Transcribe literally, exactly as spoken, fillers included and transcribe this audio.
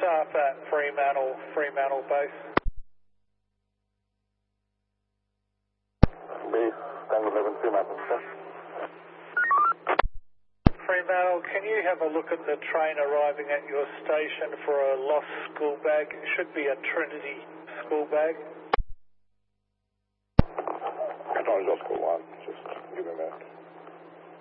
staff at Fremantle, Fremantle base. Base, Tango eleven, Fremantle, sir. Fremantle, can you have a look at the train arriving at your station for a lost school bag? It should be a Trinity school bag. Control Oscar one, just give me a minute.